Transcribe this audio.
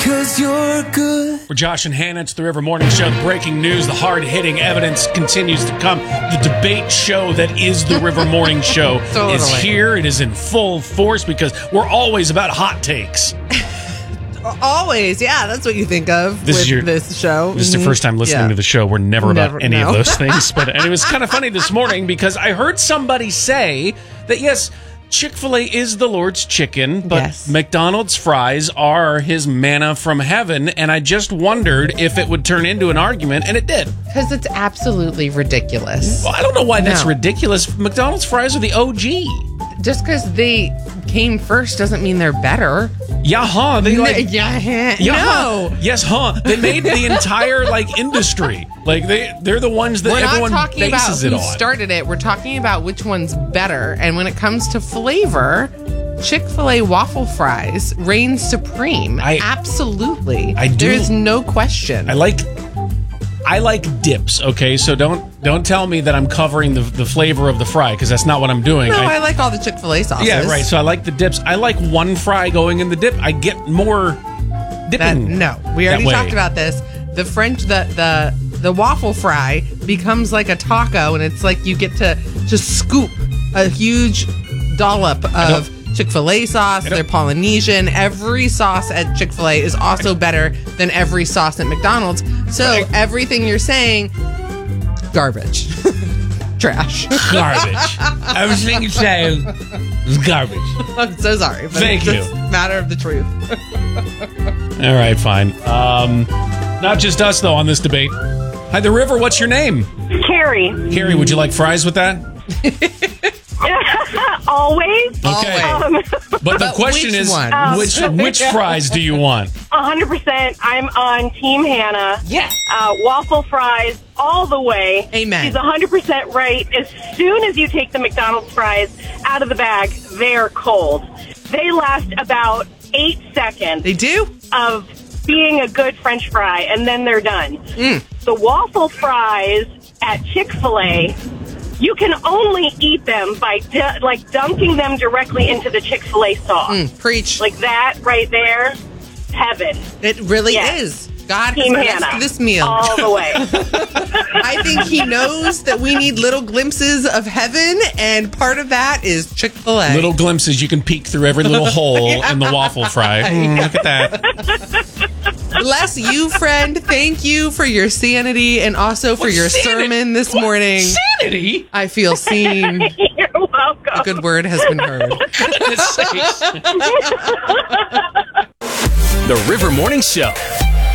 'cause you're good. We're Josh and Hannah. It's the River Morning Show. The breaking news, the hard-hitting evidence continues to come. The debate show that is the River Morning Show is here. It is in full force because we're always about hot takes. Always, yeah. That's what you think of this show. This is your first time listening to the show. We're never about any of those things. And it was kind of funny this morning because I heard somebody say that, yes, Chick-fil-A is the Lord's chicken, but McDonald's fries are his manna from heaven, and I just wondered if it would turn into an argument, and it did. Because it's absolutely ridiculous. Well, I don't know why that's ridiculous. McDonald's fries are the OG. Just because they came first doesn't mean they're better. Yeah, they like... No. Yes, They made the entire, industry. They're the ones that everyone bases it on. We're not talking about who started it. We're talking about which one's better. And when it comes to flavor, Chick-fil-A waffle fries reign supreme. Absolutely. I do. There's no question. I like dips, okay? So don't tell me that I'm covering the flavor of the fry, because that's not what I'm doing. No, I like all the Chick-fil-A sauces. Yeah, right. So I like the dips. I like one fry going in the dip. I get more dipping. We already talked about this. The the waffle fry becomes like a taco, and it's like you get to just scoop a huge dollop of Chick-fil-A sauce. They're Polynesian. Every sauce at Chick-fil-A is also better than every sauce at McDonald's. So everything you're saying, garbage. Trash. Garbage. Everything you say is garbage. I'm so sorry. But Thank you. It's a matter of the truth. All right, fine. Not just us, though, on this debate. Hi, The River. What's your name? Carrie. Carrie, would you like fries with that? Always. Okay. But the question is, which fries do you want? 100%. I'm on Team Hannah. Yes. Waffle fries all the way. Amen. She's 100% right. As soon as you take the McDonald's fries out of the bag, they're cold. They last about 8 seconds. They do? Of being a good French fry, and then they're done. The waffle fries at Chick-fil-A, you can only eat them by dunking them directly into the Chick-fil-A sauce. Preach. Like that right there, heaven. It really is. God has blessed this meal. All the way. I think he knows that we need little glimpses of heaven, and part of that is Chick-fil-A. Little glimpses. You can peek through every little hole in the waffle fry. Look at that. Bless you, friend. Thank you for your sanity and also for your sermon this morning. Sanity? I feel seen. You're welcome. A good word has been heard. The River Morning Show.